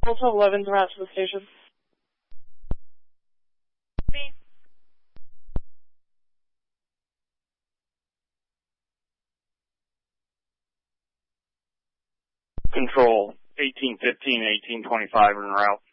Travel 1211's route to the station. Me. Control 1815, 1825 en route.